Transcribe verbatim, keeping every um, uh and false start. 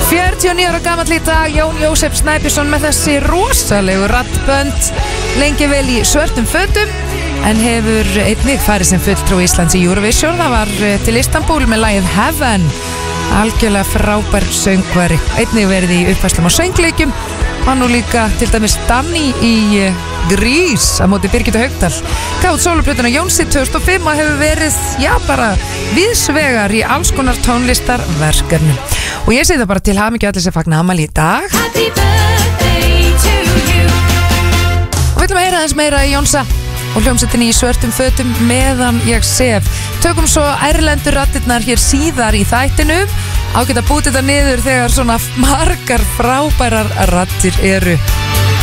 fjörutíu og níu ára gamall í dag, Jón Jósef Snæbjörnsson með þessi rosalegu raddbönd, lengi vel í svörtum fötum, en hefur einnig farið sem fulltrúi Íslands í Eurovision. Það var til Istanbul með lagið Heaven, algjörlega frábær söngvari, einnig verið í uppfærslum á söngleikjum. Var nú líka til dæmis Danny í Grís á móti Birgitta Haugdal. Gaf út sóloplötuna Jónsi tvö þúsund og fimm og hefur verið, já bara, víðsvegar í alls konar tónlistarverkefnum. Og ég segi það bara til hamingju allir sem fagna afmæli í dag. Happy birthday to you. Og við ætlum að heyra aðeins meira í Jónsa og hljómsveitinni í svörtum fötum meðan ég sef. Tökum svo erlendur raddirnar hér síðar í þættinum. Ágætt að búti þetta niður þegar svona margar frábærar raddir eru